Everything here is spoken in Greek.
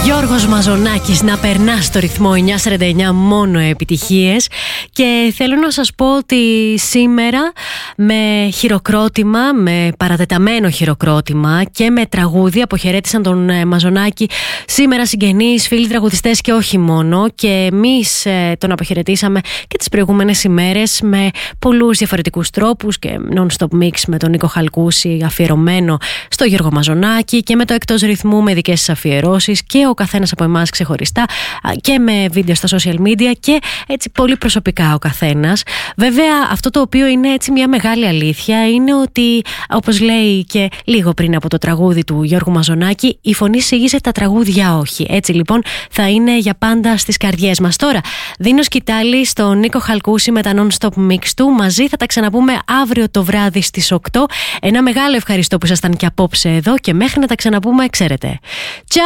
Γιώργος Μαζονάκης, να περνά στο ρυθμό 949, μόνο επιτυχίες. Και θέλω να σας πω ότι σήμερα με χειροκρότημα, με παρατεταμένο χειροκρότημα και με τραγούδι αποχαιρέτησαν τον Μαζονάκη σήμερα συγγενείς, φίλοι τραγουδιστές και όχι μόνο. Και εμείς τον αποχαιρετήσαμε και τις προηγούμενες ημέρες με πολλούς διαφορετικούς τρόπους, και non-stop mix με τον Νίκο Χαλκούση αφιερωμένο στο Γιώργο Μαζονάκη, και με το εκτός ρυθμού με δικές σας αφιερώσεις, και ο καθένας από εμάς ξεχωριστά, και με βίντεο στα social media, και έτσι πολύ προσωπικά ο καθένας. Βέβαια, αυτό το οποίο είναι έτσι μια μεγάλη αλήθεια είναι ότι, όπως λέει και λίγο πριν από το τραγούδι του Γιώργου Μαζονάκη, η φωνή σιγήσε, τα τραγούδια όχι. Έτσι λοιπόν θα είναι για πάντα στις καρδιές μας. Τώρα δίνω σκητάλη στον Νίκο Χαλκούση με τα non-stop mix του. Μαζί θα τα ξαναπούμε αύριο το βράδυ στις 8. Ένα μεγάλο ευχαριστώ που ήσασταν και απόψε εδώ, και μέχρι να τα ξαναπούμε, ξέρετε. Ciao!